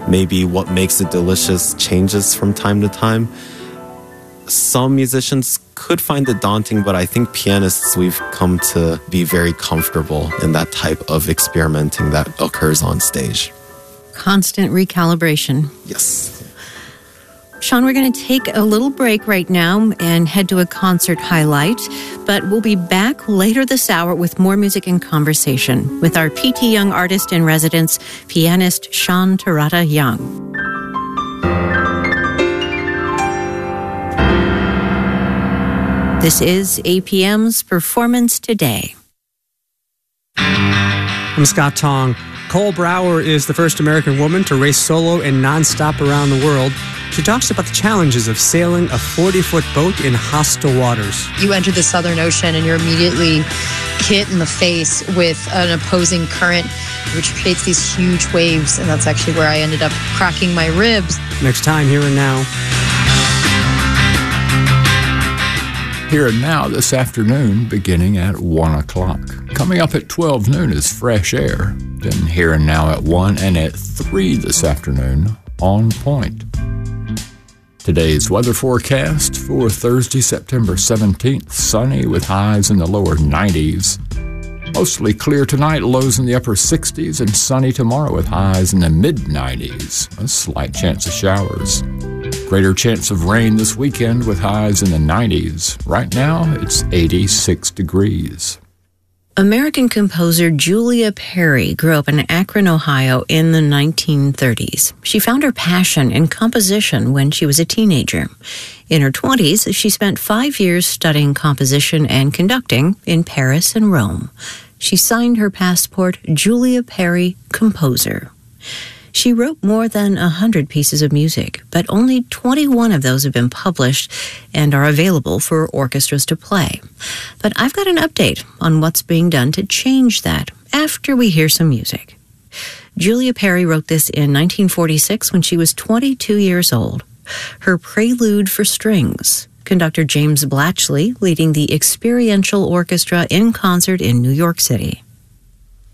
maybe what makes it delicious changes from time to time. Some musicians could find it daunting, but I think pianists, we've come to be very comfortable in that type of experimenting that occurs on stage. Constant recalibration. Yes. Sean, we're going to take a little break right now and head to a concert highlight, but we'll be back later this hour with more music and conversation with our P.T. Young Artist in Residence, pianist Sean Terada Young. This is APM's Performance Today. I'm Scott Tong. Cole Brower is the first American woman to race solo and nonstop around the world. She talks about the challenges of sailing a 40-foot boat in hostile waters. You enter the Southern Ocean and you're immediately hit in the face with an opposing current, which creates these huge waves, and that's actually where I ended up cracking my ribs. Next time, Here and Now. Here and Now this afternoon, beginning at 1 o'clock. Coming up at 12 noon is Fresh Air. Then Here and Now at 1 and at 3 this afternoon, On Point. Today's weather forecast for Thursday, September 17th, sunny with highs in the lower 90s. Mostly clear tonight, lows in the upper 60s, and sunny tomorrow with highs in the mid-90s. A slight chance of showers. Greater chance of rain this weekend with highs in the 90s. Right now, it's 86 degrees. American composer Julia Perry grew up in Akron, Ohio in the 1930s. She found her passion in composition when she was a teenager. In her 20s, she spent 5 years studying composition and conducting in Paris and Rome. She signed her passport Julia Perry Composer. She wrote more than 100 pieces of music, but only 21 of those have been published and are available for orchestras to play. But I've got an update on what's being done to change that after we hear some music. Julia Perry wrote this in 1946 when she was 22 years old. Her Prelude for Strings. Conductor James Blatchley leading the Experiential Orchestra in concert in New York City.